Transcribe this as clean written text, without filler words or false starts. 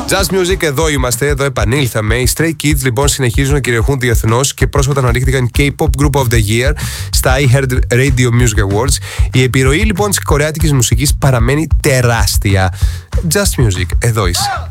Just Music, εδώ είμαστε, εδώ επανήλθαμε. Οι Stray Kids λοιπόν συνεχίζουν να κυριαρχούν διεθνώς και πρόσφατα αναδείχθηκαν K-Pop Group of the Year στα iHeart Radio Music Awards. Η επιρροή λοιπόν της κορεάτικης μουσικής παραμένει τεράστια. Just Music, εδώ είσαι.